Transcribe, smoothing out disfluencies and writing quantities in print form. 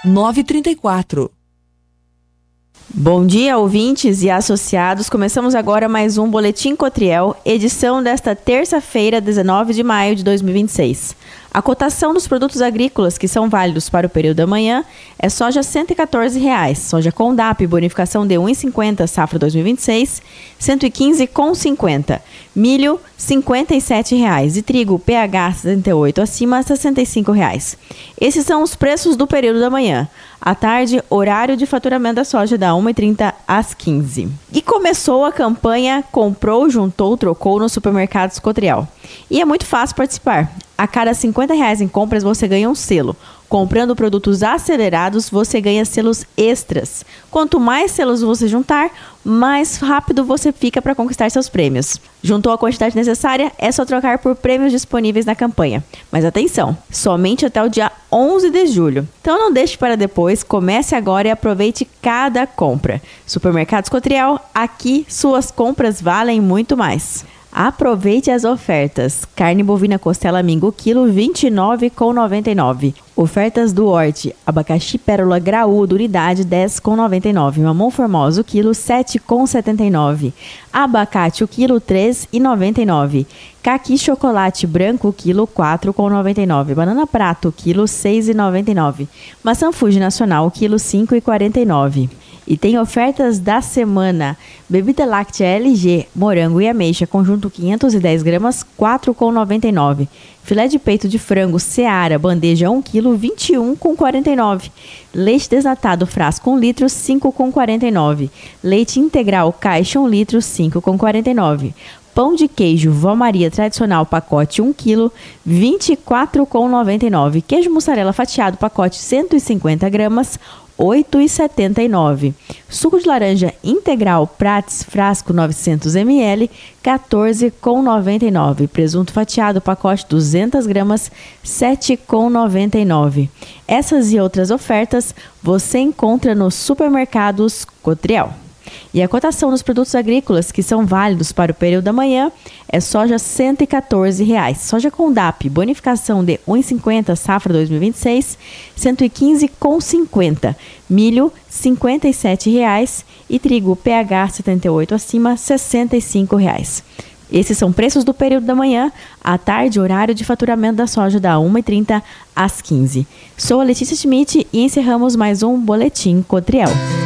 9h34. Bom dia, ouvintes e associados. Começamos agora mais um Boletim Cotriel, edição desta terça-feira, 19 de maio de 2026. A cotação dos produtos agrícolas que são válidos para o período da manhã é soja R$ 114,00, soja com DAP, bonificação de 1,50, safra 2026, R$ 115,50. Milho, R$ 57,00 e trigo PH 78 acima, R$ 65,00. Esses são os preços do período da manhã. À tarde, horário de faturamento da soja da 1h30 às 15h. E começou a campanha Comprou, Juntou, Trocou no Supermercados Cotriel. E é muito fácil participar. A cada R$ 50,00 em compras você ganha um selo. Comprando produtos acelerados, você ganha selos extras. Quanto mais selos você juntar, mais rápido você fica para conquistar seus prêmios. Juntou a quantidade necessária, é só trocar por prêmios disponíveis na campanha. Mas atenção, somente até o dia 11 de julho. Então não deixe para depois, comece agora e aproveite cada compra. Supermercados Cotriel, aqui suas compras valem muito mais. Aproveite as ofertas. Carne bovina costela mingo quilo R$ 29,99. Ofertas do Horti. Abacaxi pérola graúdo unidade R$ 10,99. Mamão formoso o quilo R$ 7,79. Abacate o quilo R$ 3,99. Caqui chocolate branco o quilo R$ 4,99. Banana prato o quilo R$ 6,99. Maçã Fuji nacional o quilo R$ 5,49. E tem ofertas da semana. Bebida láctea LG, morango e ameixa, conjunto 510 gramas, R$ 4,99. Filé de peito de frango Seara, bandeja 1 kg, R$ 21,49. Leite desnatado frasco 1 litro, R$ 5,49. Leite integral caixa 1 litro, R$ 5,49. Pão de queijo Vó Maria tradicional pacote 1 kg, R$ 24,99. Queijo mussarela fatiado pacote 150 gramas, R$ 8,79. Suco de laranja integral Prats frasco 900 ml, R$ 14,99. Presunto fatiado pacote 200 gramas, R$ 7,99. Essas e outras ofertas você encontra nos supermercados Cotriel. E a cotação dos produtos agrícolas que são válidos para o período da manhã é soja R$ 114,00, soja com DAP, bonificação de 1,50, safra 2026, R$ 115,50, milho R$ 57,00 e trigo PH 78 acima, R$ 65,00. Esses são preços do período da manhã. À tarde, horário de faturamento da soja da 1h30 às 15h. Sou a Letícia Schmidt e encerramos mais um Boletim Cotriel.